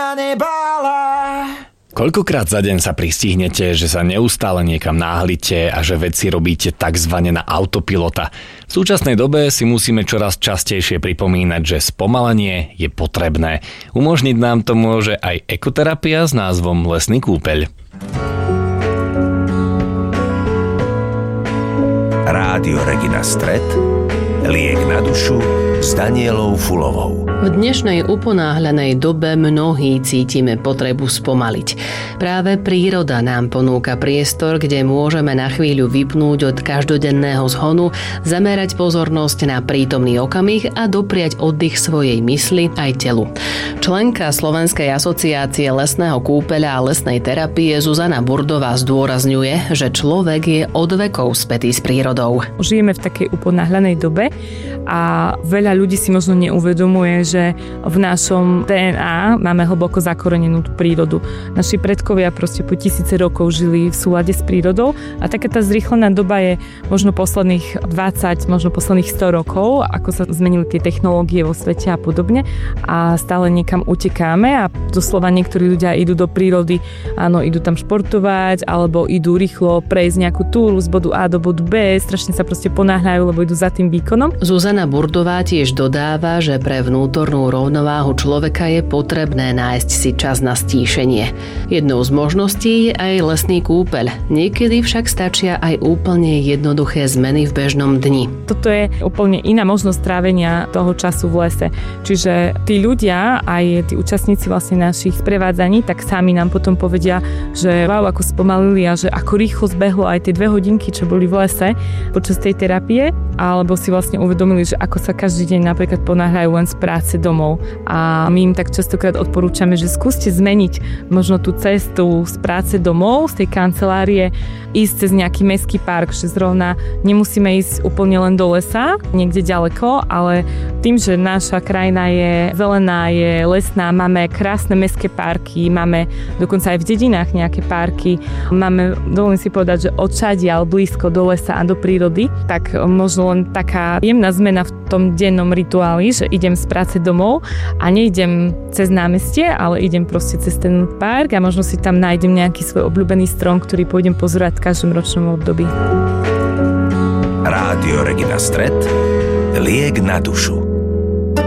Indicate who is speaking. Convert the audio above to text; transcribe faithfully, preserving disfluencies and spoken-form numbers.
Speaker 1: sa nebála.
Speaker 2: Koľkokrát za deň sa pristihnete, že sa neustále niekam náhlite a že veci robíte takzvané na autopilota? V súčasnej dobe si musíme čoraz častejšie pripomínať, že spomalenie je potrebné. Umožniť nám to môže aj ekoterapia s názvom Lesný kúpeľ.
Speaker 3: Rádio Regina Stret, liek na dušu s Danielou Fulovou.
Speaker 4: V dnešnej uponáhľanej dobe mnohí cítime potrebu spomaliť. Práve príroda nám ponúka priestor, kde môžeme na chvíľu vypnúť od každodenného zhonu, zamerať pozornosť na prítomný okamih a dopriať oddych svojej mysli aj telu. Členka Slovenskej asociácie lesného kúpeľa a lesnej terapie Zuzana Burdová zdôrazňuje, že človek je od vekov spätý s prírodou.
Speaker 5: Žijeme v takej uponáhľanej dobe a veľa ľudí si možno neuvedomuje, že v našom dé en á máme hlboko zakorenenú tú prírodu. Naši predkovia proste po tisíce rokov žili v súlade s prírodou a taká tá zrýchlená doba je možno posledných dvadsať, možno posledných sto rokov, ako sa zmenili tie technológie vo svete a podobne a stále niekam utekáme a doslova niektorí ľudia idú do prírody, áno, idú tam športovať alebo idú rýchlo prejsť nejakú túru z bodu A do bodu B, strašne sa proste ponáhľajú, lebo idú za tým výkonom.
Speaker 4: Zuzana Burdová tiež dodáva, že pre vnútornú rovnováhu človeka je potrebné nájsť si čas na stíšenie. Jednou z možností je aj lesný kúpeľ. Niekedy však stačia aj úplne jednoduché zmeny v bežnom dni.
Speaker 5: Toto je úplne iná možnosť trávenia toho času v lese. Čiže tí ľudia, aj tí účastníci vlastne našich sprevádzaní, tak sami nám potom povedia, že wow, ako spomalili a že ako rýchlo zbehlo aj tie dve hodinky, čo boli v lese počas tej terapie, alebo si vlastne uvedomili, že ako sa každý deň napríklad ponáhľajú len z práce domov. A my im tak častokrát odporúčame, že skúste zmeniť možno tú cestu z práce domov, z tej kancelárie, ísť cez nejaký mestský park, že zrovna nemusíme ísť úplne len do lesa, niekde ďaleko, ale tým, že naša krajina je zelená, je lesná, máme krásne mestské parky, máme dokonca aj v dedinách nejaké parky, máme, dovolím si povedať, že odšadiaľ blízko do lesa a do prírody, tak možno len taká jemná zmena v tom dennom rituáli, že idem z práce domov a neidem cez námestie, ale idem proste cez ten park a možno si tam nájdem nejaký svoj obľúbený strom, ktorý pôjdem pozerať v každom ročnom období.
Speaker 3: Rádio Regina Stret, liek na dušu.